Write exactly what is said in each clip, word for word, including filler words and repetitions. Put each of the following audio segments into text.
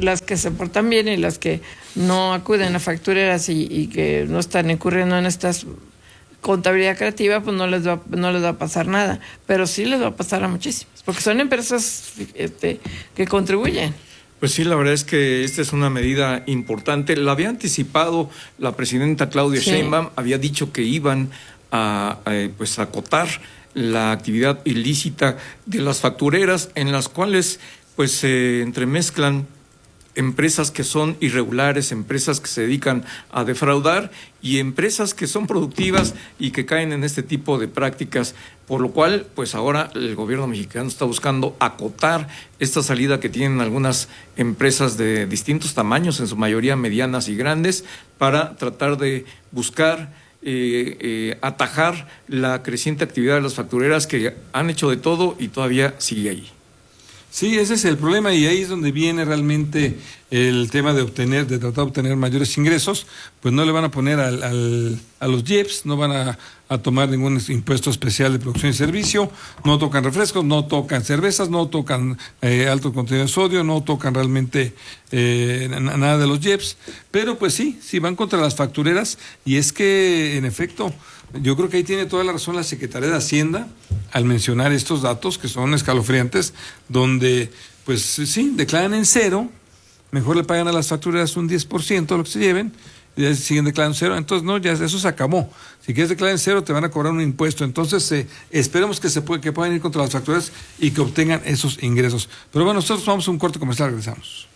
las que se portan bien y las que no acuden a factureras y, y que no están incurriendo en estas contabilidad creativa, pues no les va, no les va a pasar nada, pero sí les va a pasar a muchísimos, porque son empresas este, que contribuyen. Pues sí, la verdad es que esta es una medida importante. La había anticipado la presidenta Claudia sí. Sheinbaum, había dicho que iban a, a pues acotar la actividad ilícita de las factureras, en las cuales pues se entremezclan empresas que son irregulares, empresas que se dedican a defraudar y empresas que son productivas y que caen en este tipo de prácticas, por lo cual pues ahora el gobierno mexicano está buscando acotar esta salida que tienen algunas empresas de distintos tamaños, en su mayoría medianas y grandes, para tratar de buscar eh, eh, atajar la creciente actividad de las factureras que han hecho de todo y todavía sigue ahí. Sí, ese es el problema y ahí es donde viene realmente el tema de obtener, de tratar de obtener mayores ingresos, pues no le van a poner al, al, a los I E P S, no van a, a tomar ningún impuesto especial de producción y servicio, no tocan refrescos, no tocan cervezas, no tocan eh, alto contenido de sodio, no tocan realmente eh, nada de los I E P S, pero pues sí, sí van contra las factureras y es que en efecto, yo creo que ahí tiene toda la razón la Secretaría de Hacienda al mencionar estos datos que son escalofriantes, donde, pues sí, declaran en cero, mejor le pagan a las facturas un diez por ciento de lo que se lleven, y ya siguen declarando cero, entonces no, ya eso se acabó. Si quieres declarar en cero, te van a cobrar un impuesto. Entonces, eh, esperemos que se puede, que puedan ir contra las facturas y que obtengan esos ingresos. Pero bueno, nosotros vamos a un corte comercial, regresamos.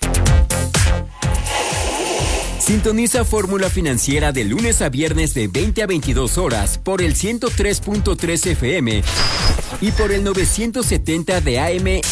Sintoniza Fórmula Financiera de lunes a viernes de veinte a veintidós horas por el ciento tres punto tres F M y por el novecientos setenta de A M